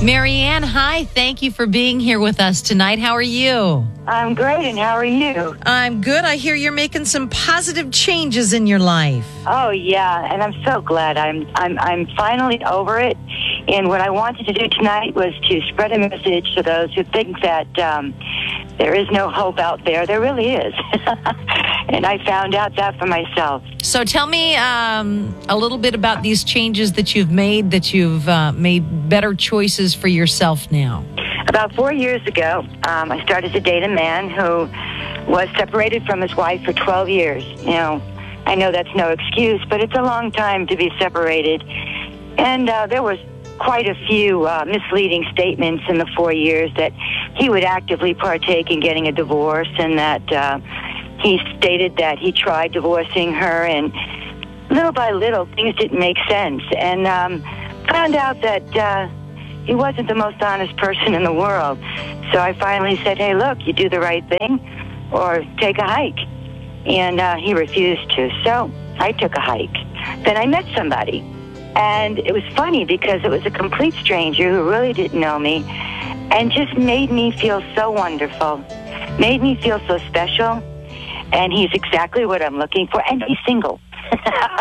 Marianne, hi. Thank you for being here with us tonight. How are you? I'm great, and how are you? I'm good. I hear you're making some positive changes in your life. Oh yeah, and I'm so glad. I'm finally over it. And what I wanted to do tonight was to spread a message to those who think that there is no hope out there. There really is, and I found out that for myself. So tell me a little bit about these changes that you've made made better choices for yourself now. About 4 years ago, I started to date a man who was separated from his wife for 12 years. You know, I know that's no excuse, but it's a long time to be separated. And there was quite a few misleading statements in the 4 years that he would actively partake in getting a divorce, and that he stated that he tried divorcing her, and little by little things didn't make sense. And found out that he wasn't the most honest person in the world. So I finally said, hey, look, you do the right thing or take a hike. And he refused to. So I took a hike. Then I met somebody. And it was funny because it was a complete stranger who really didn't know me and just made me feel so wonderful, made me feel so special. And he's exactly what I'm looking for. And he's single.